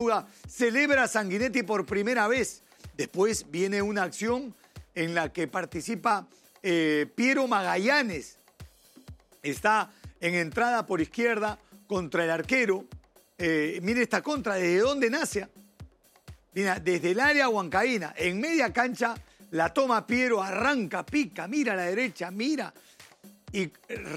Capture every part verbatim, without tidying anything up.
duda, celebra Sanguinetti por primera vez. Después viene una acción en la que participa eh, Piero Magallanes. Está en entrada por izquierda contra el arquero. Eh, mire esta contra, ¿desde dónde nace? Mira, desde el área huancaína, en media cancha, la toma Piero, arranca, pica, mira a la derecha, mira, y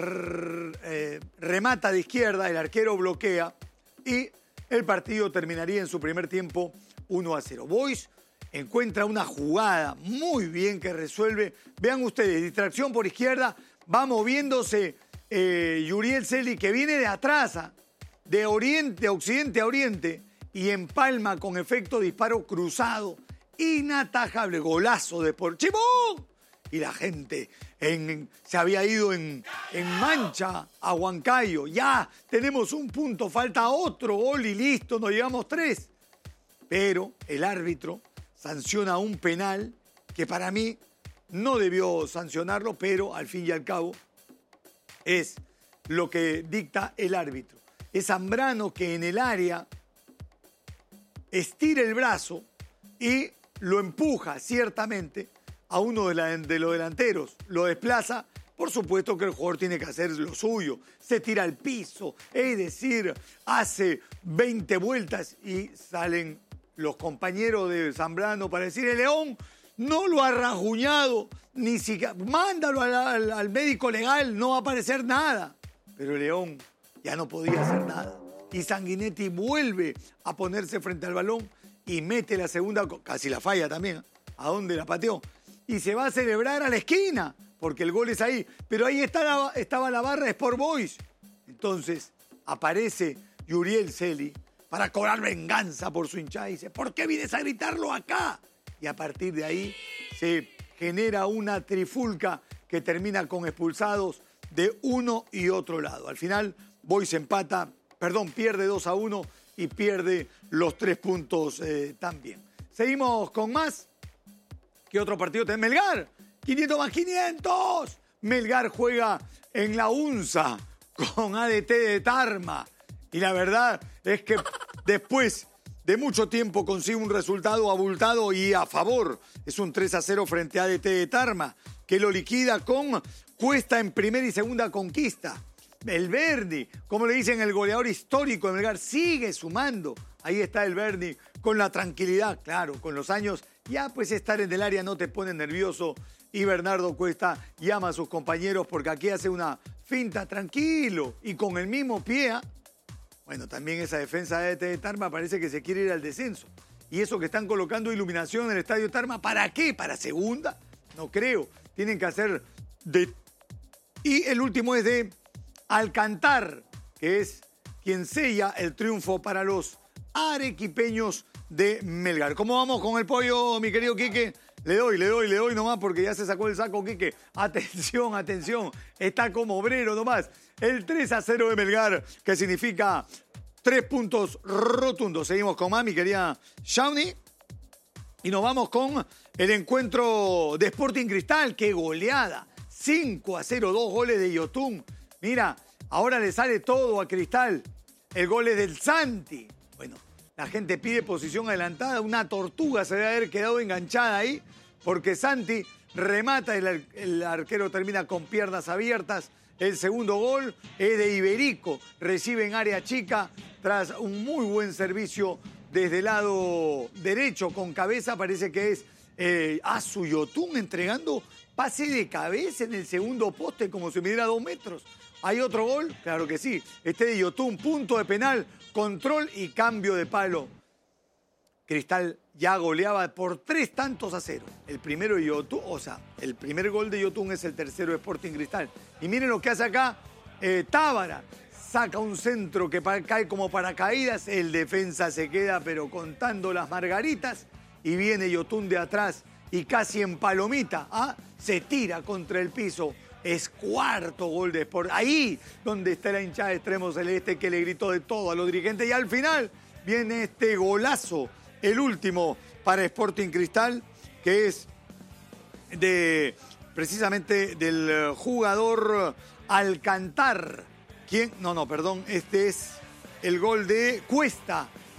eh, remata de izquierda, el arquero bloquea, y el partido terminaría en su primer tiempo uno a cero. Boys encuentra una jugada muy bien que resuelve. Vean ustedes, distracción por izquierda, va moviéndose eh, Yuriel Celi, que viene de atrás, de oriente, de occidente a oriente, y empalma con efecto disparo cruzado, inatajable, golazo de por ¡Chibón! Y la gente en, se había ido en, en mancha a Huancayo. Ya, tenemos un punto, falta otro gol y listo, nos llevamos tres. Pero el árbitro sanciona un penal que para mí no debió sancionarlo, pero al fin y al cabo es lo que dicta el árbitro. Es Zambrano que en el área estira el brazo y lo empuja ciertamente a uno de, la, de los delanteros, lo desplaza. Por supuesto que el jugador tiene que hacer lo suyo, se tira al piso, es decir, hace veinte vueltas y salen los compañeros de Zambrano para decir: el León no lo ha rajuñado, ni siquiera, mándalo al, al, al médico legal, no va a aparecer nada. Pero el León ya no podía hacer nada. Y Sanguinetti vuelve a ponerse frente al balón y mete la segunda, casi la falla también, ¿a dónde la pateó? Y se va a celebrar a la esquina, porque el gol es ahí. Pero ahí está la, estaba la barra de Sport Boys. Entonces aparece Yuriel Celi para cobrar venganza por su hinchada y dice: ¿por qué vienes a gritarlo acá? Y a partir de ahí se genera una trifulca que termina con expulsados de uno y otro lado. Al final, Boys empata, perdón, pierde dos a uno y pierde los tres puntos eh, también. Seguimos con más. ¿Qué otro partido tiene Melgar? quinientos más quinientos. Melgar juega en la UNSA con A D T de Tarma. Y la verdad es que después de mucho tiempo consigue un resultado abultado y a favor. Es un tres a cero frente a A D T de Tarma, que lo liquida con Cuesta en primera y segunda conquista. El Berni, como le dicen, el goleador histórico de Melgar, sigue sumando. Ahí está el Berni con la tranquilidad. Claro, con los años ya pues estar en el área no te pone nervioso. Y Bernardo Cuesta llama a sus compañeros porque aquí hace una finta tranquilo y con el mismo pie. ¿eh? Bueno, también esa defensa de A D T de Tarma parece que se quiere ir al descenso. Y eso que están colocando iluminación en el estadio Tarma, ¿para qué? ¿Para segunda? No creo. Tienen que hacer de... Y el último es de Alcantar, que es quien sella el triunfo para los arequipeños de Melgar. ¿Cómo vamos con el pollo, mi querido Quique? Le doy, le doy, le doy nomás porque ya se sacó el saco, Quique. Atención, atención. Está como obrero nomás. El tres a cero de Melgar, que significa tres puntos rotundos. Seguimos con más, mi querida Shawnee. Y nos vamos con el encuentro de Sporting Cristal. ¡Qué goleada! cinco a cero, dos goles de Yotun. Mira, ahora le sale todo a Cristal. El gol es del Santi. Bueno, la gente pide posición adelantada. Una tortuga se debe haber quedado enganchada ahí porque Santi remata y el, el arquero termina con piernas abiertas. El segundo gol es de Iberico. Recibe en área chica tras un muy buen servicio desde el lado derecho con cabeza. Parece que es eh, Asu Yotun entregando pase de cabeza en el segundo poste como si midiera dos metros. ¿Hay otro gol? Claro que sí. Este de Yotun, punto de penal, control y cambio de palo. Cristal ya goleaba por tres tantos a cero. El primero de Yotun, o sea, el primer gol de Yotun es el tercero de Sporting Cristal. Y miren lo que hace acá eh, Tábara. Saca un centro que cae como paracaídas. El defensa se queda pero contando las margaritas. Y viene Yotun de atrás y casi en palomita. ¿ah? Se tira contra el piso. Es cuarto gol de Sport. Ahí donde está la hinchada de Extremo Celeste que le gritó de todo a los dirigentes. Y al final viene este golazo, el último para Sporting Cristal, que es de precisamente del jugador Alcantar. ¿Quién? No, no, perdón. Este es el gol de Cuesta.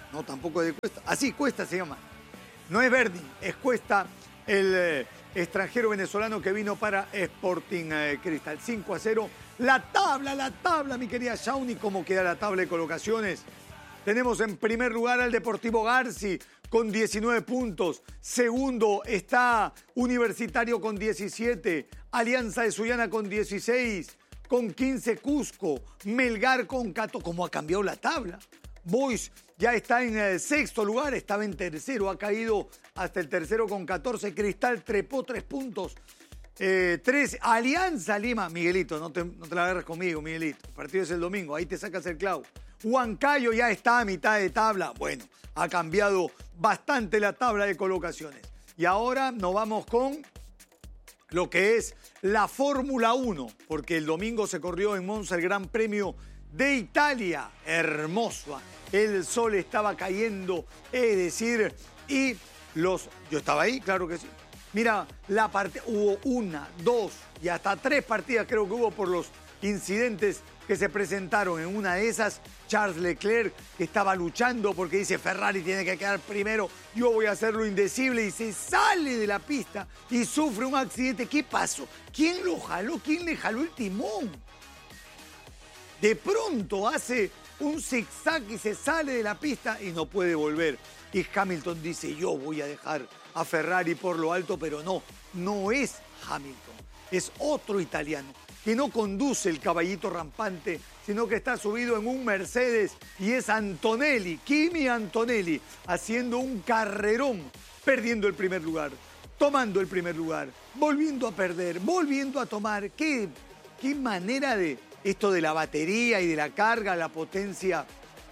No, tampoco de Cuesta. Así, Cuesta se llama. No es Verdi, es Cuesta, el eh, extranjero venezolano que vino para Sporting eh, Cristal. cinco a cero. La tabla, la tabla, mi querida Shawnee. ¿Cómo queda la tabla de colocaciones? Tenemos en primer lugar al Deportivo Garci con diecinueve puntos. Segundo está Universitario con diecisiete. Alianza de Sullana con dieciséis. Con quince Cusco. Melgar con catorce. ¿Cómo ha cambiado la tabla? Boys ya está en el sexto lugar, estaba en tercero, ha caído hasta el tercero con catorce. Cristal trepó tres puntos. Eh, tres, Alianza Lima. Miguelito, no te, no te la agarres conmigo, Miguelito. El partido es el domingo, ahí te sacas el clavo. Huancayo ya está a mitad de tabla. Bueno, ha cambiado bastante la tabla de colocaciones. Y ahora nos vamos con lo que es la Fórmula uno, porque el domingo se corrió en Monza el Gran Premio de Italia. Hermoso. El sol estaba cayendo, es decir, y los... Yo estaba ahí, claro que sí. Mira, la partida, hubo una, dos y hasta tres partidas creo que hubo por los incidentes que se presentaron. En una de esas, Charles Leclerc, que estaba luchando porque dice Ferrari tiene que quedar primero, yo voy a hacer lo indecible, y se sale de la pista y sufre un accidente. ¿Qué pasó? ¿Quién lo jaló? ¿Quién le jaló el timón? De pronto hace un zigzag y se sale de la pista y no puede volver. Y Hamilton dice, yo voy a dejar a Ferrari por lo alto, pero no, no es Hamilton. Es otro italiano que no conduce el caballito rampante, sino que está subido en un Mercedes, y es Antonelli, Kimi Antonelli, haciendo un carrerón, perdiendo el primer lugar, tomando el primer lugar, volviendo a perder, volviendo a tomar. ¿Qué, qué manera de... Esto de la batería y de la carga, la potencia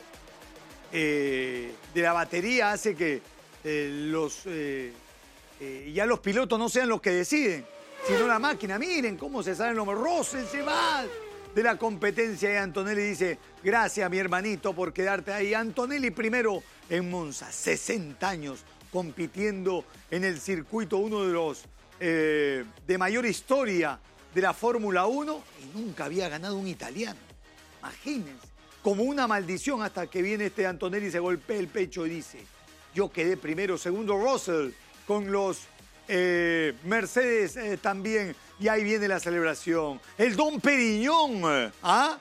eh, de la batería hace que eh, los, eh, eh, ya los pilotos no sean los que deciden, sino la máquina. Miren cómo se salen los... Russell se va de la competencia, y Antonelli dice, gracias mi hermanito por quedarte ahí. Antonelli primero en Monza, sesenta años compitiendo en el circuito, uno de los eh, de mayor historia de la Fórmula uno, y nunca había ganado un italiano. Imagínense, como una maldición, hasta que viene este Antonelli y se golpea el pecho y dice, yo quedé primero. Segundo Russell con los eh, Mercedes eh, también, y ahí viene la celebración. El Dom Perignon, ¿ah?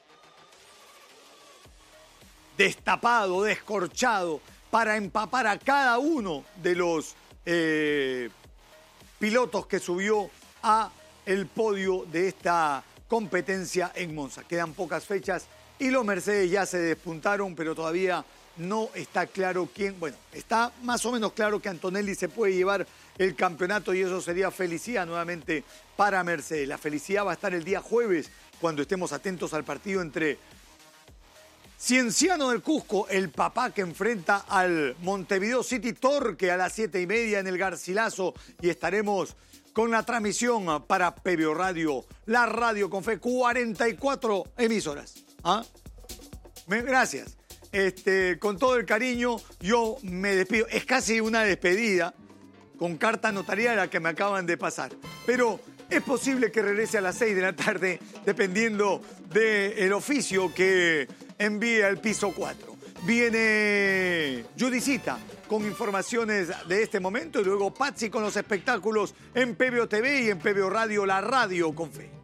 Destapado, descorchado, para empapar a cada uno de los eh, pilotos que subió a el podio de esta competencia en Monza. Quedan pocas fechas y los Mercedes ya se despuntaron, pero todavía no está claro quién. Bueno, está más o menos claro que Antonelli se puede llevar el campeonato, y eso sería felicidad nuevamente para Mercedes. La felicidad va a estar el día jueves, cuando estemos atentos al partido entre Cienciano del Cusco, el papá, que enfrenta al Montevideo City Torque a las siete y media en el Garcilaso, y estaremos con la transmisión para P B O Radio, la radio con fe, cuarenta y cuatro emisoras. ¿Ah? Gracias. Este, con todo el cariño, yo me despido. Es casi una despedida con carta notarial la que me acaban de pasar. Pero es posible que regrese a las seis de la tarde, dependiendo del oficio que envíe al piso cuatro. Viene Judicita con informaciones de este momento, y luego Patsy con los espectáculos en P B O T V y en P B O Radio, la radio con fe.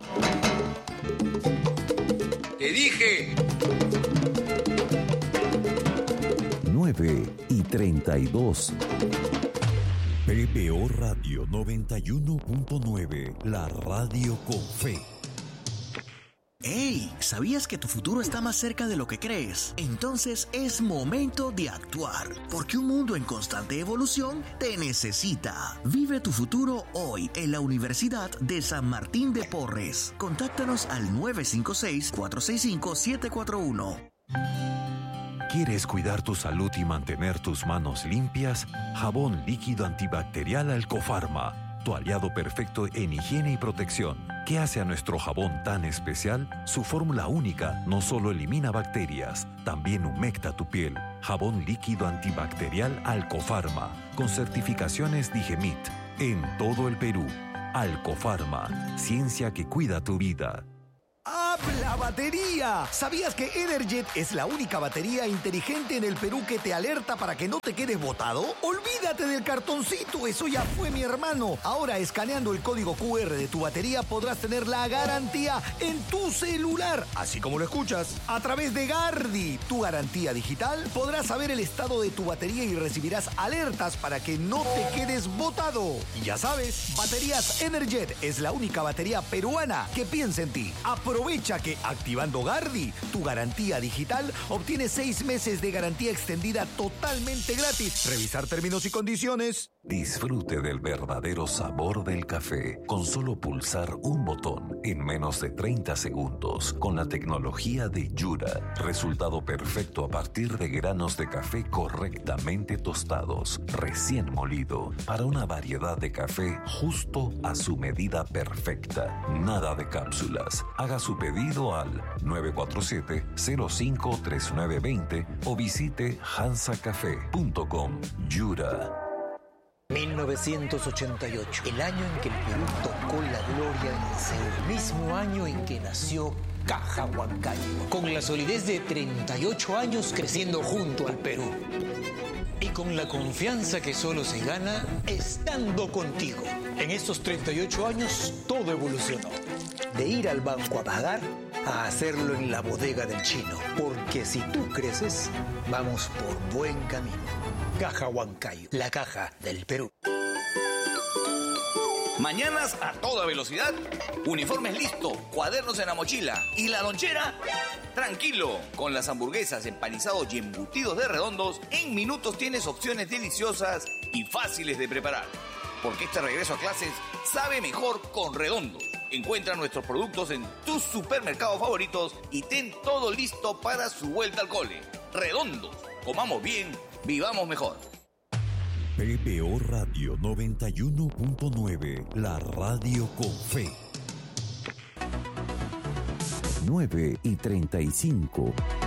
¡Te dije! nueve y treinta y dos. P B O Radio noventa y uno punto nueve, la radio con fe. ¡Hey! ¿Sabías que tu futuro está más cerca de lo que crees? Entonces es momento de actuar, porque un mundo en constante evolución te necesita. Vive tu futuro hoy en la Universidad de San Martín de Porres. Contáctanos al nueve cinco seis, cuatro seis cinco, siete cuatro uno. ¿Quieres cuidar tu salud y mantener tus manos limpias? Jabón líquido antibacterial Alcofarma, tu aliado perfecto en higiene y protección. ¿Qué hace a nuestro jabón tan especial? Su fórmula única no solo elimina bacterias, también humecta tu piel. Jabón líquido antibacterial Alcofarma, con certificaciones Digemit, en todo el Perú. Alcofarma, ciencia que cuida tu vida. ¡A Habla batería. ¿Sabías que Energet es la única batería inteligente en el Perú que te alerta para que no te quedes botado? Olvídate del cartoncito, eso ya fue, mi hermano. Ahora, escaneando el código cu erre de tu batería, podrás tener la garantía en tu celular, así como lo escuchas. A través de Gardi, tu garantía digital, podrás saber el estado de tu batería y recibirás alertas para que no te quedes botado. Y ya sabes, Baterías Energet es la única batería peruana que piensa en ti. Aprovecha que activando Gardi, tu garantía digital, obtienes seis meses de garantía extendida totalmente gratis. Revisar términos y condiciones. Disfrute del verdadero sabor del café con solo pulsar un botón en menos de treinta segundos con la tecnología de Yura. Resultado perfecto a partir de granos de café correctamente tostados, recién molido, para una variedad de café justo a su medida perfecta. Nada de cápsulas. Haga su pedido al nueve cuatro siete, cero cinco tres nueve dos cero o visite hansa café punto com. Yura. mil novecientos ochenta y ocho, el año en que el Perú tocó la gloria en el Seúl, mismo año en que nació Caja Huancayo, con la solidez de treinta y ocho años creciendo junto al Perú. Y con la confianza que solo se gana estando contigo. En estos treinta y ocho años todo evolucionó. De ir al banco a pagar a hacerlo en la bodega del chino. Porque si tú creces, vamos por buen camino. Caja Huancayo, la caja del Perú. Mañanas a toda velocidad, uniformes listo, cuadernos en la mochila y la lonchera. Tranquilo, con las hamburguesas, empanizados y embutidos de Redondos, en minutos tienes opciones deliciosas y fáciles de preparar. Porque este regreso a clases sabe mejor con Redondos. Encuentra nuestros productos en tus supermercados favoritos y ten todo listo para su vuelta al cole. Redondos, comamos bien, vivamos mejor. P P O Radio noventa y uno punto nueve, la radio con fe. nueve y treinta y cinco.